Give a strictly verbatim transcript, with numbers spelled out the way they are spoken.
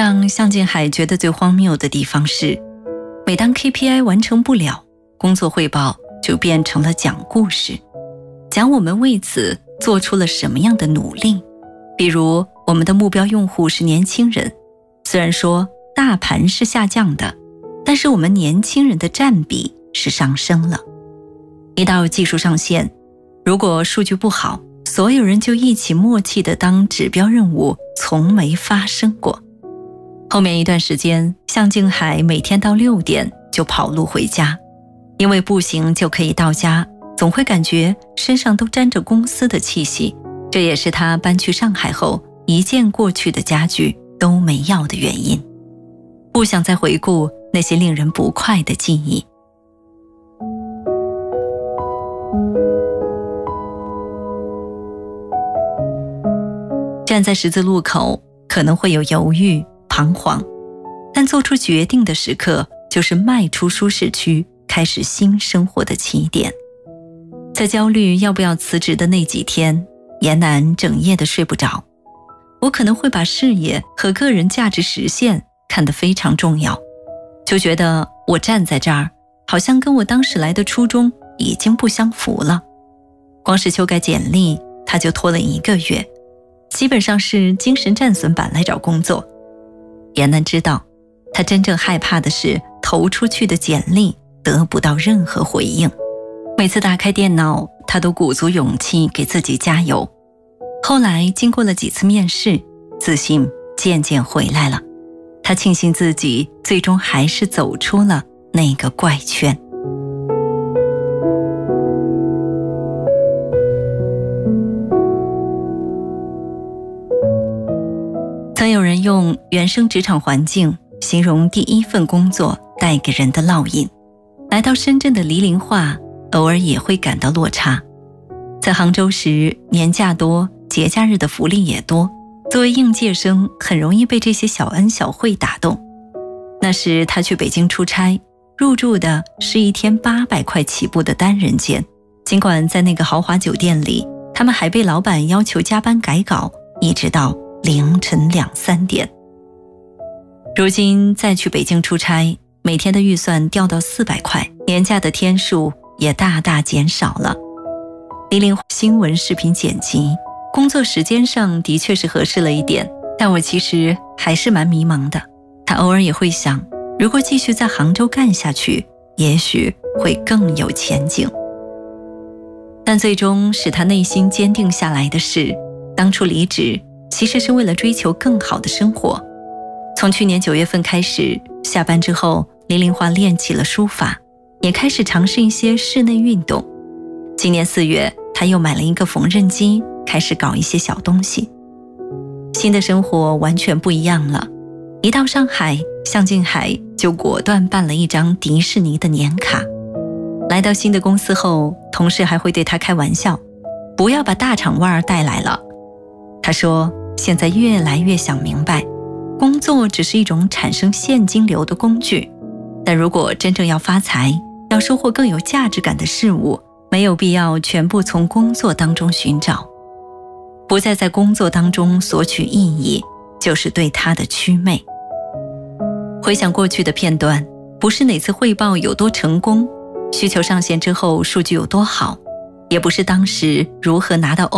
让向静海觉得最荒谬的地方是，每当 K P I 完成不了，工作汇报就变成了讲故事，讲我们为此做出了什么样的努力。比如我们的目标用户是年轻人，虽然说大盘是下降的，但是我们年轻人的占比是上升了。一到技术上线，如果数据不好，所有人就一起默契地当指标任务从没发生过。后面一段时间，向静海每天到六点就跑路回家，因为步行就可以到家，总会感觉身上都沾着公司的气息，这也是他搬去上海后一件过去的家具都没要的原因。不想再回顾那些令人不快的记忆。站在十字路口，可能会有犹豫、彷徨，但做出决定的时刻，就是迈出舒适区，开始新生活的起点。在焦虑要不要辞职的那几天，严楠整夜的睡不着。我可能会把事业和个人价值实现看得非常重要，就觉得我站在这儿，好像跟我当时来的初衷已经不相符了。光是修改简历，他就拖了一个月，基本上是精神战损版来找工作。严楠知道，他真正害怕的是投出去的简历得不到任何回应。每次打开电脑，他都鼓足勇气给自己加油。后来经过了几次面试，自信渐渐回来了。他庆幸自己最终还是走出了那个怪圈。曾有人用原生职场环境形容第一份工作带给人的烙印。来到深圳的离龄化，偶尔也会感到落差。在杭州时，年假多，节假日的福利也多，作为应届生，很容易被这些小恩小惠打动。那时他去北京出差，入住的是一天八百块起步的单人间，尽管在那个豪华酒店里，他们还被老板要求加班改稿，一直到凌晨两三点。如今再去北京出差，每天的预算掉到四百块，年假的天数也大大减少了。离龄新闻视频剪辑，工作时间上的确是合适了一点，但我其实还是蛮迷茫的。他偶尔也会想，如果继续在杭州干下去，也许会更有前景。但最终使他内心坚定下来的是，当初离职其实是为了追求更好的生活。从去年九月份开始，下班之后，林玲华练起了书法，也开始尝试一些室内运动。今年四月，他又买了一个缝纫机，开始搞一些小东西。新的生活完全不一样了。一到上海，向静海就果断办了一张迪士尼的年卡。来到新的公司后，同事还会对他开玩笑，不要把大厂腕儿带来了。他说，现在越来越想明白，工作只是一种产生现金流的工具，但如果真正要发财，要收获更有价值感的事物，没有必要全部从工作当中寻找。不再在工作当中索取意义，就是对他的祛魅。回想过去的片段，不是哪次汇报有多成功，需求上线之后数据有多好，也不是当时如何拿到